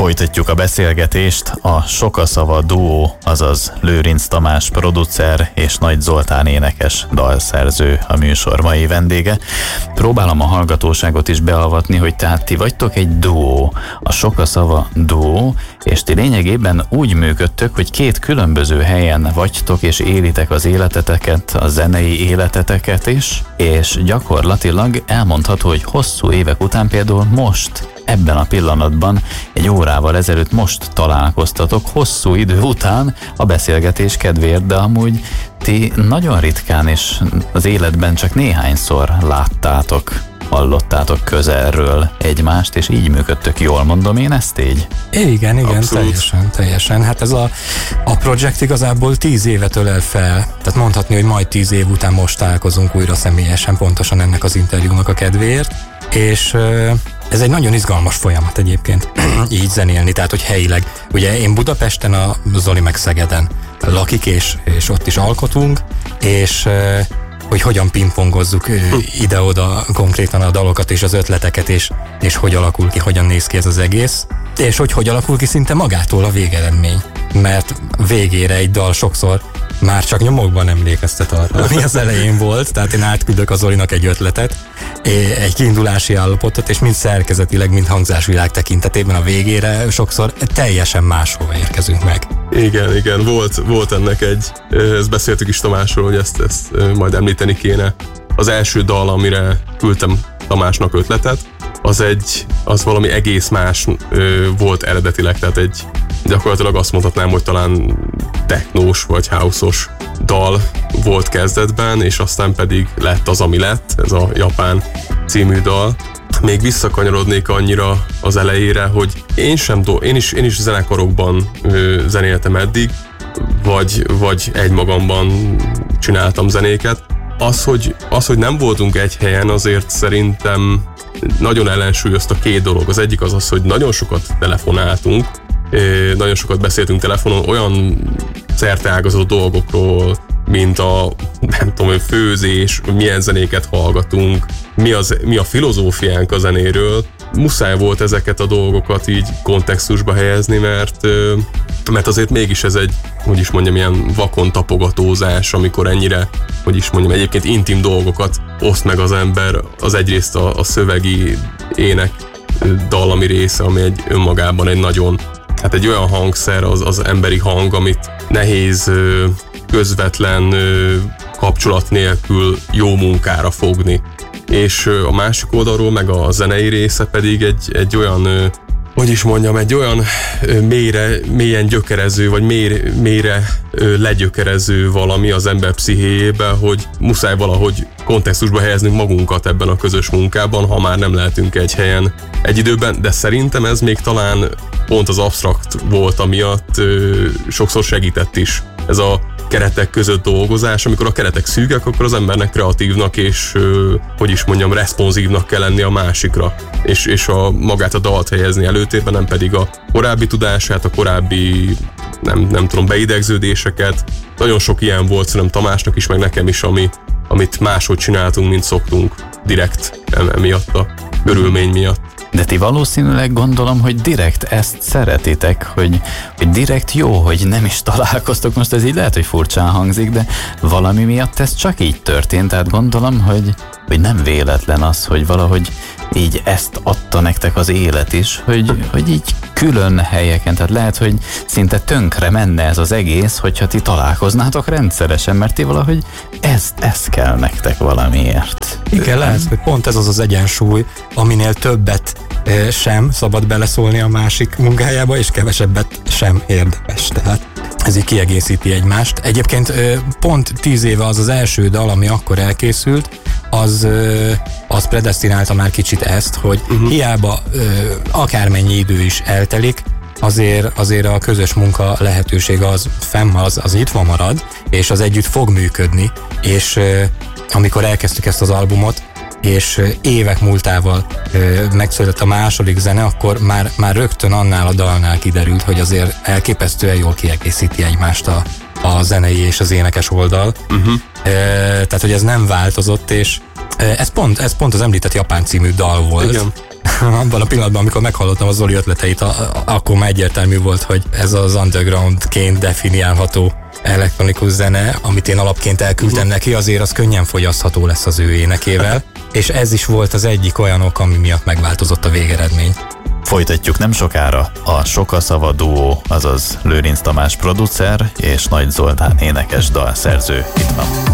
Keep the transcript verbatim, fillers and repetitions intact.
Folytatjuk a beszélgetést. A Sokaszava duó, azaz Lőrinc Tamás producer és Nagy Zoltán énekes dalszerző a műsor mai vendége. Próbálom a hallgatóságot is beavatni, hogy tehát ti vagytok egy duó, a Sokaszava duó, és ti lényegében úgy működtök, hogy két különböző helyen vagytok és élitek az életeteket, a zenei életeteket is, és gyakorlatilag elmondható, hogy hosszú évek után például most, ebben a pillanatban, egy órával ezelőtt most találkoztatok, hosszú idő után a beszélgetés kedvéért, de amúgy ti nagyon ritkán és az életben csak néhányszor láttátok, hallottátok közelről egymást, és így működtök, jól mondom én ezt így? Igen, igen, Abszolút. teljesen, teljesen. Hát ez a, a projekt igazából tíz évet ölel fel, tehát mondhatni, hogy majd tíz év után most találkozunk újra személyesen, pontosan ennek az interjúnak a kedvéért, és ez egy nagyon izgalmas folyamat egyébként, így zenélni, tehát hogy helyileg. Ugye én Budapesten, a Zoli meg Szegeden lakik, és, és ott is alkotunk, és hogy hogyan pingpongozzuk ide-oda konkrétan a dalokat és az ötleteket, és, és hogy alakul ki, hogyan néz ki ez az egész, és hogy hogy alakul ki szinte magától a végeredmény. Mert végére egy dal sokszor már csak nyomokban emlékeztet arra, ami az elején volt, tehát én átküldök a Zolinak egy ötletet, egy kiindulási állapotot, és mind szerkezetileg, mind hangzásvilág tekintetében a végére sokszor teljesen máshova érkezünk meg. Igen, igen, volt, volt ennek egy, ezt beszéltük is Tamásról, hogy ezt, ezt majd említeni kéne. Az első dal, amire küldtem Tamásnak ötletet, az egy, az valami egész más ö, volt eredetileg, tehát egy, gyakorlatilag azt mondhatnám, hogy talán technós vagy house-os dal volt kezdetben, és aztán pedig lett az, ami lett, ez a Japán című dal. Még visszakanyarodnék annyira az elejére, hogy én sem do- én is, én is zenekarokban ö, zenéltem eddig, vagy, vagy egymagamban csináltam zenéket. Az hogy, az, hogy nem voltunk egy helyen, azért szerintem nagyon ellensúlyozta két dolog. Az egyik az az, hogy nagyon sokat telefonáltunk, nagyon sokat beszéltünk telefonon olyan szerteágazó dolgokról, mint a, nem tudom, főzés, milyen zenéket hallgatunk, mi, az, mi a filozófiánk a zenéről. Muszáj volt ezeket a dolgokat így kontextusba helyezni, mert, mert azért mégis ez egy, hogy is mondjam, ilyen vakon tapogatózás, amikor ennyire, hogy is mondjam, egyébként intim dolgokat oszt meg az ember, az egyrészt a, a szövegi ének dallami része, ami egy önmagában egy nagyon, hát egy olyan hangszer, az, az emberi hang, amit nehéz közvetlen kapcsolat nélkül jó munkára fogni. És a másik oldalról meg a zenei része pedig egy, egy olyan, hogy is mondjam, egy olyan mélyre, mélyen gyökerező, vagy mély, mélyre legyökerező valami az ember pszichéjébe, hogy muszáj valahogy kontextusba helyeznünk magunkat ebben a közös munkában, ha már nem lehetünk egy helyen egy időben, de szerintem ez még talán pont az absztrakt volt, amiatt sokszor segített is. Ez a keretek között dolgozás, amikor a keretek szűkek, akkor az embernek kreatívnak és, hogy is mondjam, responsívnak kell lenni a másikra, és, és a magát a dalt helyezni előtérben, nem pedig a korábbi tudását, a korábbi nem, nem tudom, beidegződéseket. Nagyon sok ilyen volt szerintem Tamásnak is, meg nekem is, ami, amit máshogy csináltunk, mint szoktunk, direkt emiatt a körülmény miatt. De ti valószínűleg gondolom, hogy direkt ezt szeretitek, hogy, hogy direkt jó, hogy nem is találkoztok. Most ez így lehet, hogy furcsán hangzik, de valami miatt ez csak így történt. Tehát gondolom, hogy, hogy nem véletlen az, hogy valahogy így ezt adta nektek az élet is, hogy, hogy így külön helyeken, tehát lehet, hogy szinte tönkre menne ez az egész, hogyha ti találkoznátok rendszeresen, mert ti valahogy ez, ez kell nektek valamiért. Igen, lehet, hogy pont ez az az egyensúly, aminél többet sem szabad beleszólni a másik munkájába, és kevesebbet sem érdemes. Tehát ez így kiegészíti egymást. Egyébként pont tíz éve az az első dal, ami akkor elkészült, az, az predesztinálta már kicsit ezt, hogy uh-huh. hiába akármennyi idő is eltelik, azért, azért a közös munka lehetősége az fenn, az, az itt van marad, és az együtt fog működni, és amikor elkezdtük ezt az albumot, és évek múltával megszületett a második zene, akkor már, már rögtön annál a dalnál kiderült, hogy azért elképesztően jól kiegészíti egymást a, a zenei és az énekes oldal. Uh-huh. E, tehát, hogy ez nem változott, és ez pont, ez pont az említett Japán című dal volt. Igen. abban a pillanatban, amikor meghallottam a Zoli ötleteit, a, a, akkor már egyértelmű volt, hogy ez az undergroundként definiálható elektronikus zene, amit én alapként elküldtem neki, azért az könnyen fogyasztható lesz az ő énekével, és ez is volt az egyik olyan ok, ami miatt megváltozott a végeredmény. Folytatjuk nem sokára. A Sokaszava duó, azaz Lőrinc Tamás producer és Nagy Zoltán énekes dalszerző itt van.